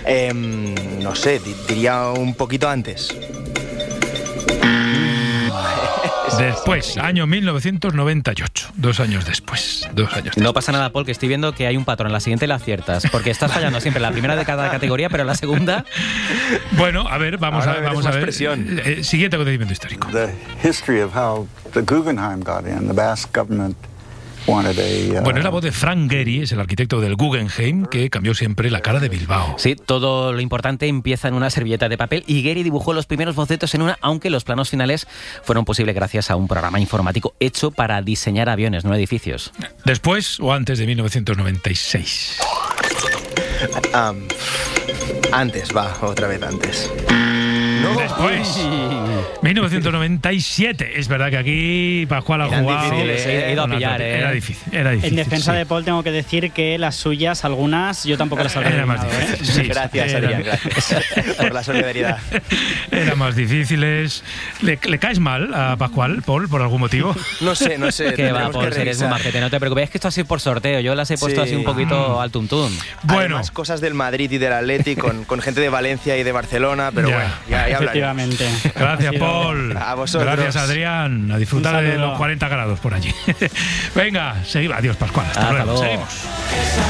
No sé, diría un poquito antes. Después, año 1998, 2 años después. No pasa nada, Paul, que estoy viendo que hay un patrón. La siguiente la aciertas, porque estás fallando siempre la primera de cada categoría, pero la segunda... Bueno, a ver, vamos a ver. Presión. Siguiente acontecimiento histórico. The history of how the Guggenheim got in, the Basque government wanted a... Bueno, es la voz de Frank Gehry, es el arquitecto del Guggenheim, que cambió siempre la cara de Bilbao. Sí, todo lo importante empieza en una servilleta de papel y Gehry dibujó los primeros bocetos en una, aunque los planos finales fueron posibles gracias a un programa informático hecho para diseñar aviones, no edificios. ¿Después o antes de 1996? Antes, otra vez antes. Después, 1997. Es verdad que aquí Pascual ha jugado. He ido a pillar, Era difícil. En defensa sí. de Paul tengo que decir que las suyas, algunas, yo tampoco las habría Era más adivinado, difícil. Sí, Gracias, Adrián, gracias por la solidaridad. Eran más difíciles. ¿Le caes mal a Pascual, Paul, por algún motivo? No sé. Que va, tendremos Paul, que eres muy revisar. majete, no te preocupes. Es que esto ha sido por sorteo. Yo las he puesto Sí. así un poquito al tuntún. Bueno, Además, cosas del Madrid y del Atleti con gente de Valencia y de Barcelona, pero Ya. bueno, ya hablaremos. Efectivamente. gracias, Ha sido- Paul. A vosotros. Gracias, Adrián. A disfrutar Un de saludo. los 40 grados por allí. Venga, seguimos. Adiós, Pascual. Hasta Hasta luego. luego. Seguimos.